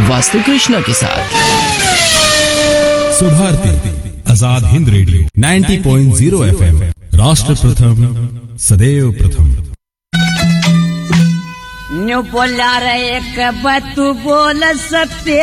वास्तु कृष्णा के साथ। सुधारती Azad Hind radio 90.0 FM, राष्ट्र प्रथम सदैव प्रथम। न्यू बोला रे एक बात तू बोल सकते